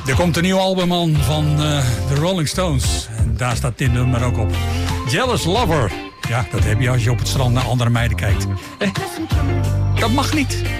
Er komt een nieuw album aan van de Rolling Stones. En daar staat dit nummer ook op. Jealous Lover. Ja, dat heb je als je op het strand naar andere meiden kijkt. Dat mag niet.